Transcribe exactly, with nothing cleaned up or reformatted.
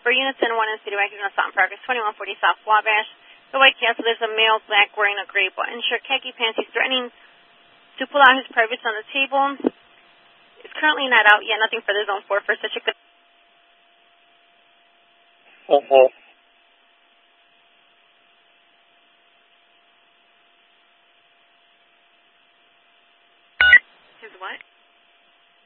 For units in one in City Wagon on Sutton Park, it's twenty-one forty South Wabash. The White Castle, there's a male black wearing a gray button shirt, khaki pants. He's threatening to pull out his privates on the table. It's currently not out yet. Nothing for the zone four for such a good... Uh-huh. His what?